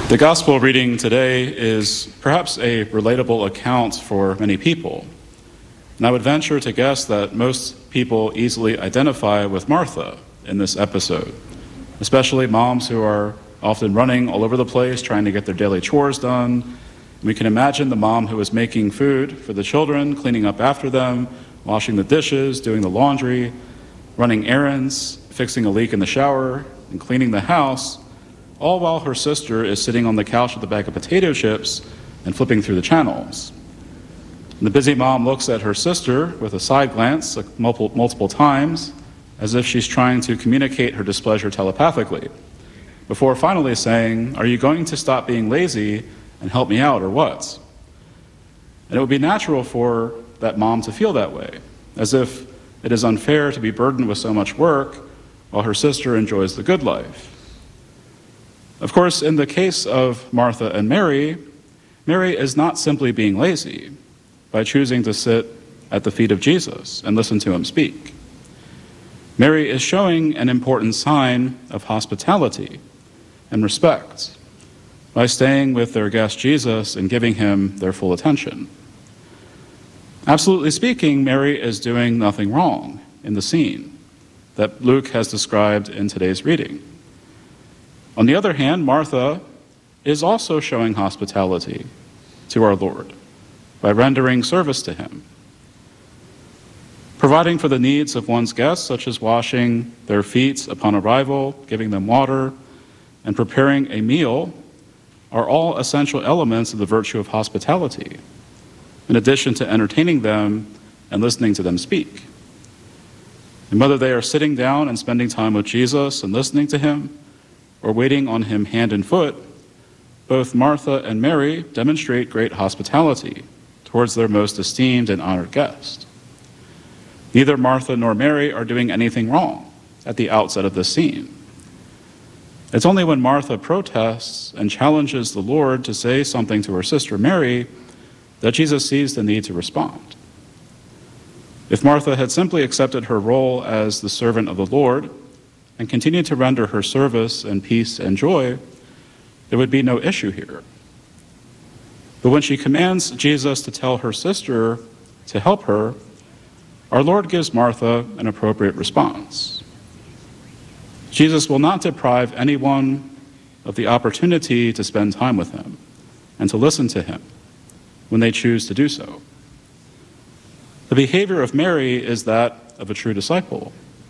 The gospel reading today is perhaps a relatable account for many people. And I would venture to guess that most people easily identify with Martha in this episode, especially moms who are often running all over the place trying to get their daily chores done. We can imagine the mom who is making food for the children, cleaning up after them, washing the dishes, doing the laundry, running errands, fixing a leak in the shower, and cleaning the house, all while her sister is sitting on the couch with a bag of potato chips and flipping through the channels. And the busy mom looks at her sister with a side glance multiple times, as if she's trying to communicate her displeasure telepathically, before finally saying, "Are you going to stop being lazy and help me out, or what?" And it would be natural for that mom to feel that way, as if it is unfair to be burdened with so much work while her sister enjoys the good life. Of course, in the case of Martha and Mary, Mary is not simply being lazy by choosing to sit at the feet of Jesus and listen to him speak. Mary is showing an important sign of hospitality and respect by staying with their guest Jesus and giving him their full attention. Absolutely speaking, Mary is doing nothing wrong in the scene that Luke has described in today's reading. On the other hand, Martha is also showing hospitality to our Lord by rendering service to him. Providing for the needs of one's guests, such as washing their feet upon arrival, giving them water, and preparing a meal, are all essential elements of the virtue of hospitality, in addition to entertaining them and listening to them speak. And whether they are sitting down and spending time with Jesus and listening to him, or waiting on him hand and foot, both Martha and Mary demonstrate great hospitality towards their most esteemed and honored guest. Neither Martha nor Mary are doing anything wrong at the outset of this scene. It's only when Martha protests and challenges the Lord to say something to her sister Mary that Jesus sees the need to respond. If Martha had simply accepted her role as the servant of the Lord and continued to render her service in peace and joy, there would be no issue here. But when she commands Jesus to tell her sister to help her, our Lord gives Martha an appropriate response. Jesus will not deprive anyone of the opportunity to spend time with him and to listen to him when they choose to do so. The behavior of Mary is that of a true disciple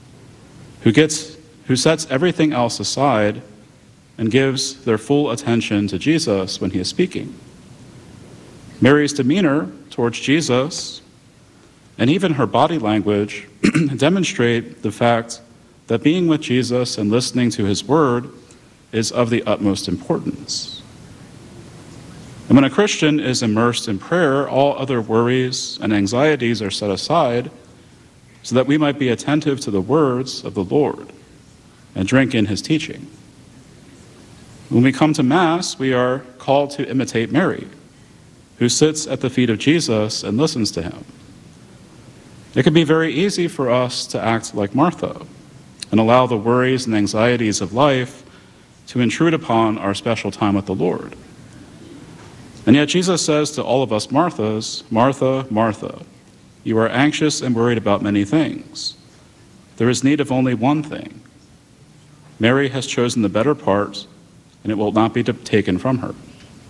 who sets everything else aside and gives their full attention to Jesus when he is speaking. Mary's demeanor towards Jesus and even her body language demonstrate the fact that being with Jesus and listening to his word is of the utmost importance. And when a Christian is immersed in prayer, all other worries and anxieties are set aside so that we might be attentive to the words of the Lord and drink in his teaching. When we come to Mass, we are called to imitate Mary, who sits at the feet of Jesus and listens to him. It can be very easy for us to act like Martha and allow the worries and anxieties of life to intrude upon our special time with the Lord. And yet Jesus says to all of us Marthas, "Martha, Martha, you are anxious and worried about many things. There is need of only one thing. Mary has chosen the better part, and it will not be taken from her."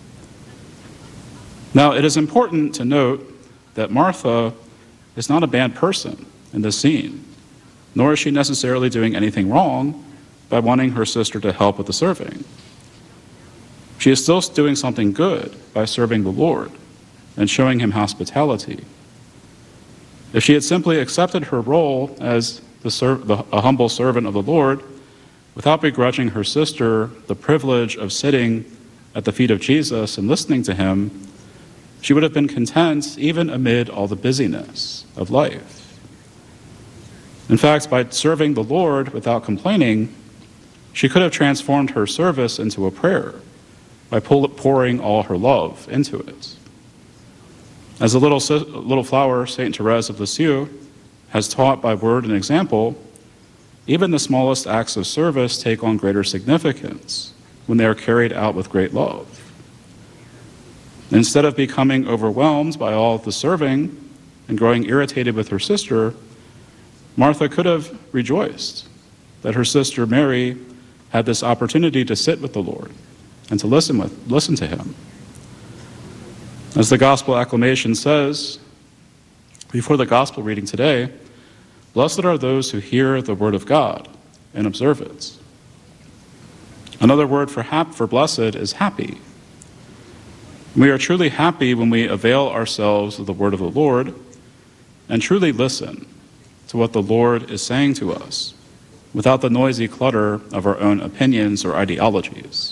Now, it is important to note that Martha is not a bad person in this scene, nor is she necessarily doing anything wrong by wanting her sister to help with the serving. She is still doing something good by serving the Lord and showing him hospitality. If she had simply accepted her role as a humble servant of the Lord without begrudging her sister the privilege of sitting at the feet of Jesus and listening to him, she would have been content even amid all the busyness of life. In fact, by serving the Lord without complaining, she could have transformed her service into a prayer by pouring all her love into it. As the little flower, Saint Therese of Lisieux, has taught by word and example, even the smallest acts of service take on greater significance when they are carried out with great love. Instead of becoming overwhelmed by all the serving and growing irritated with her sister, Martha could have rejoiced that her sister Mary had this opportunity to sit with the Lord and to listen to him. As the gospel acclamation says, before the gospel reading today, blessed are those who hear the word of God and observe it. Another word for blessed is happy. We are truly happy when we avail ourselves of the word of the Lord and truly listen to what the Lord is saying to us without the noisy clutter of our own opinions or ideologies.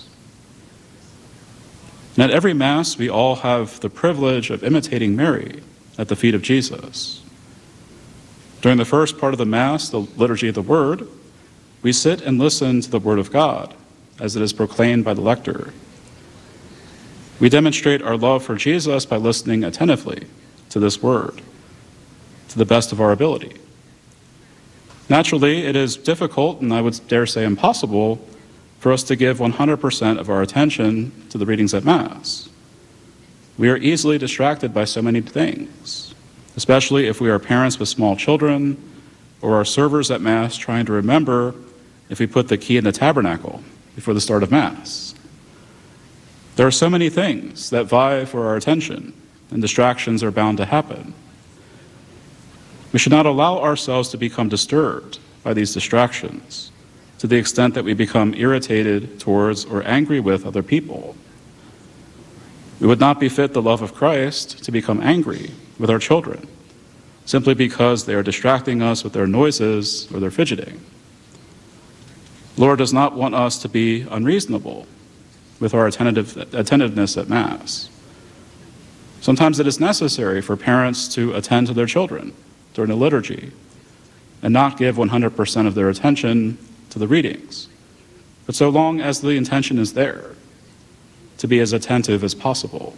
And at every Mass, we all have the privilege of imitating Mary at the feet of Jesus. During the first part of the Mass, the Liturgy of the Word, we sit and listen to the Word of God as it is proclaimed by the lector. We demonstrate our love for Jesus by listening attentively to this Word, to the best of our ability. Naturally, it is difficult, and I would dare say impossible, for us to give 100% of our attention to the readings at Mass. We are easily distracted by so many things, especially if we are parents with small children or are servers at Mass trying to remember if we put the key in the tabernacle before the start of Mass. There are so many things that vie for our attention, and distractions are bound to happen. We should not allow ourselves to become disturbed by these distractions to the extent that we become irritated towards or angry with other people. It would not befit the love of Christ to become angry with our children simply because they are distracting us with their noises or their fidgeting. The Lord does not want us to be unreasonable with our attentiveness at Mass. Sometimes it is necessary for parents to attend to their children during the liturgy and not give 100% of their attention to the readings, but so long as the intention is there, to be as attentive as possible.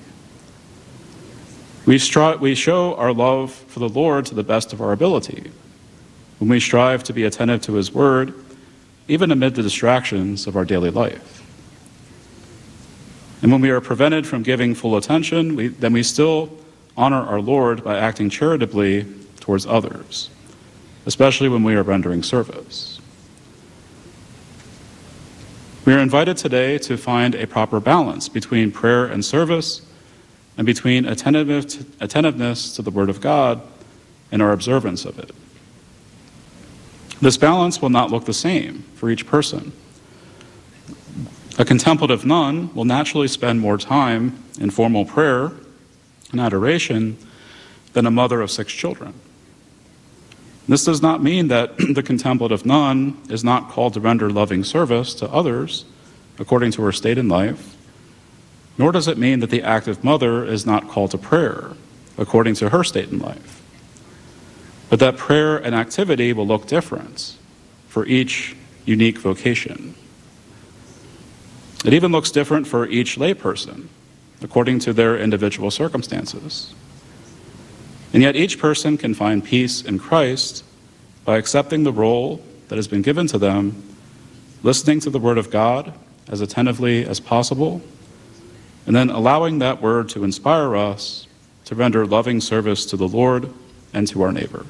We show our love for the Lord to the best of our ability when we strive to be attentive to His Word, even amid the distractions of our daily life. And when we are prevented from giving full attention, then we still honor our Lord by acting charitably towards others, especially when we are rendering service. We are invited today to find a proper balance between prayer and service and between attentiveness to the Word of God and our observance of it. This balance will not look the same for each person. A contemplative nun will naturally spend more time in formal prayer and adoration than a mother of 6 children. This does not mean that the contemplative nun is not called to render loving service to others according to her state in life, nor does it mean that the active mother is not called to prayer according to her state in life, but that prayer and activity will look different for each unique vocation. It even looks different for each layperson according to their individual circumstances. And yet each person can find peace in Christ by accepting the role that has been given to them, listening to the Word of God as attentively as possible, and then allowing that Word to inspire us to render loving service to the Lord and to our neighbor.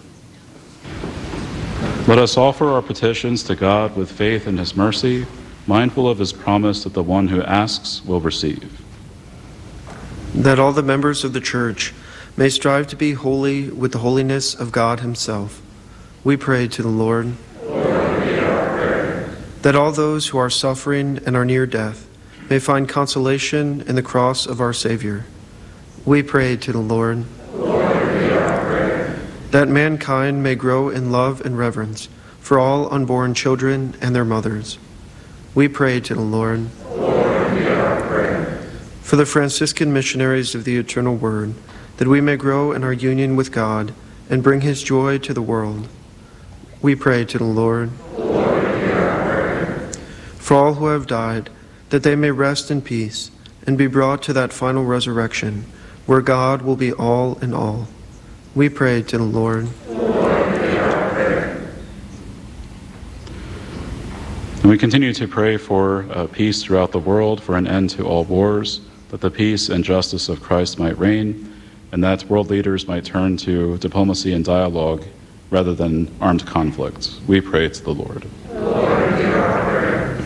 Let us offer our petitions to God with faith in His mercy, mindful of His promise that the one who asks will receive. That all the members of the Church may strive to be holy with the holiness of God Himself. We pray to the Lord. Lord, hear our prayer. That all those who are suffering and are near death may find consolation in the cross of our Savior. We pray to the Lord. Lord, hear our prayer. That mankind may grow in love and reverence for all unborn children and their mothers. We pray to the Lord. Lord, hear our prayer. For the Franciscan missionaries of the Eternal Word, that we may grow in our union with God and bring His joy to the world. We pray to the Lord. Lord, hear our prayer. For all who have died, that they may rest in peace and be brought to that final resurrection, where God will be all in all. We pray to the Lord. Lord, hear our prayer. And we continue to pray for peace throughout the world, for an end to all wars, that the peace and justice of Christ might reign, and that world leaders might turn to diplomacy and dialogue rather than armed conflict. We pray to the Lord. Lord, hear our prayer.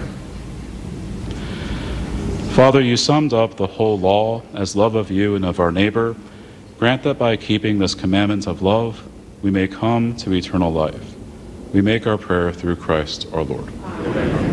Father, you summed up the whole law as love of you and of our neighbor. Grant that by keeping this commandment of love, we may come to eternal life. We make our prayer through Christ our Lord. Amen.